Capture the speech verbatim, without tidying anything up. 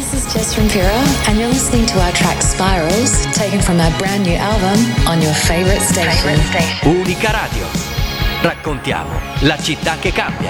This is Jess from Pura, and you're listening to our track Spirals, taken from our brand new album on your favorite station. Unica Radio. Raccontiamo la città che cambia.